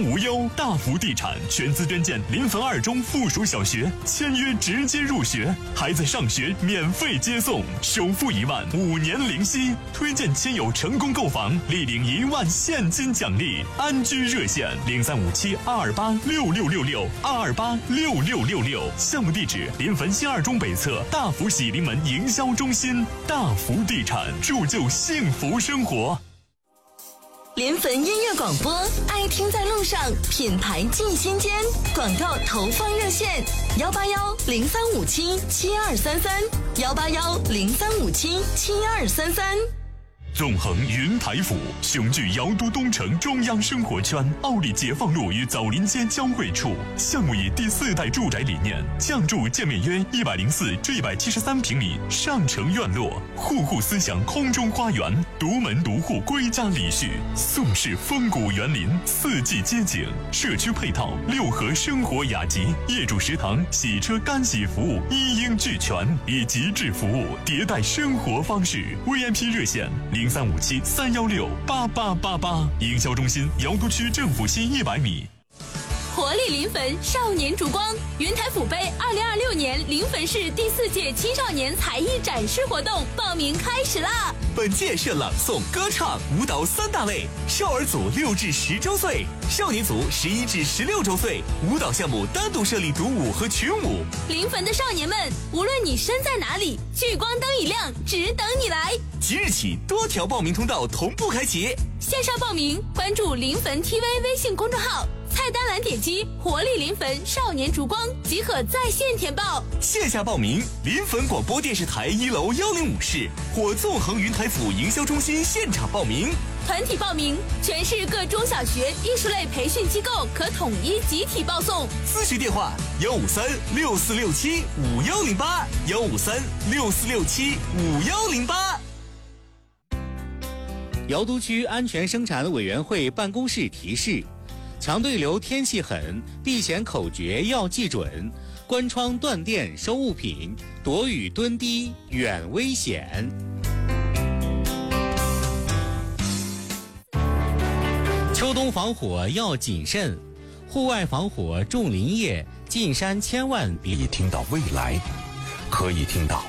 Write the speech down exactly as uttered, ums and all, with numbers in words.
康无忧。大福地产全资捐建临汾二中附属小学，签约直接入学，孩子上学免费接送，首付一万，五年零息。推荐亲友成功购房，立领一万现金奖励。安居热线零三五七二二八六六六六二二八六六六六。项目地址：临汾新二中北侧大福喜临门营销中心。大福地产，铸就幸福生活。 临汾音乐广播，爱听在路上，品牌进新间。广告投放热线：幺八幺零三五七七二三三，幺八幺零三五七七二三三。 纵横云台府，雄踞瑶都东城中央生活圈，奥利解放路与枣林街交汇处。项目以第四代住宅理念，降筑建面约一百零四至一百七十三平米上城院落，户户思想空中花园，独门独户归家礼序，宋式风骨园林，四季街景，社区配套六合生活雅集，业主食堂、洗车干洗服务一应俱全，以极致服务迭代生活方式。V I P 热线零三五七三幺六八八八八，营销中心瑶都区政府西一百米。 活力临汾少年烛光云台府杯二零二六年临汾市第四届青少年才艺展示活动报名开始啦！ 本届设朗诵、歌唱、舞蹈三大类，少儿组六至十周岁，少年组十一至十六周岁。舞蹈项目单独设立独舞和群舞。 临汾的少年们，无论你身在哪里，聚光灯一亮，只等你来。 即日起，多条报名通道同步开启。 线上报名，关注临汾 T V 微信公众号。菜单栏点击活力临汾少年烛光即可在线填报。 线下报名，临汾广播电视台一楼幺零五室或纵横云台府营销中心现场报名。 团体报名，全市各中小学艺术类培训机构可统一集体报送。 咨询电话：幺五三六四六七五幺零八，幺五三六四六七五幺零八。 瑶都区安全生产委员会办公室提示：强对流天气狠，避险口诀要记准，关窗断电收物品，躲雨蹲低远危险。秋冬防火要谨慎，户外防火重林业，进山千万别。 可以听到未来，可以听到